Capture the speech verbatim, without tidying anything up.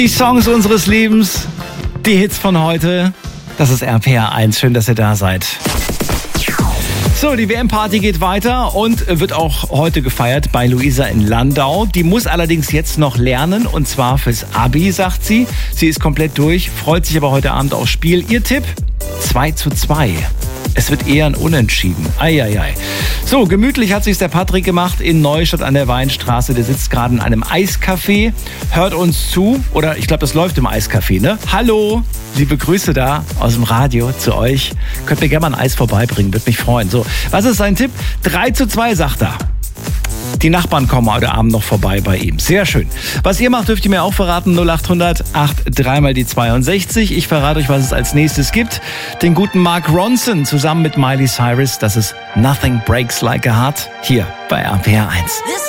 Die Songs unseres Lebens, die Hits von heute. Das ist R P R eins. Schön, dass ihr da seid. So, die W M-Party geht weiter und wird auch heute gefeiert bei Luisa in Landau. Die muss allerdings jetzt noch lernen, und zwar fürs Abi, sagt sie. Sie ist komplett durch, freut sich aber heute Abend aufs Spiel. Ihr Tipp? zwei zu zwei. Es wird eher ein Unentschieden. Eieiei. So, gemütlich hat sich's der Patrick gemacht in Neustadt an der Weinstraße. Der sitzt gerade in einem Eiscafé, hört uns zu. Oder ich glaube, das läuft im Eiscafé, ne? Hallo, liebe Grüße da aus dem Radio zu euch. Könnt mir gerne mal ein Eis vorbeibringen, würde mich freuen. So, was ist sein Tipp? drei zu zwei, sagt er. Die Nachbarn kommen heute Abend noch vorbei bei ihm. Sehr schön. Was ihr macht, dürft ihr mir auch verraten. null acht hundert acht drei mal die zweiundsechzig. Ich verrate euch, was es als nächstes gibt. Den guten Mark Ronson zusammen mit Miley Cyrus. Das ist Nothing Breaks Like a Heart hier bei R P R eins.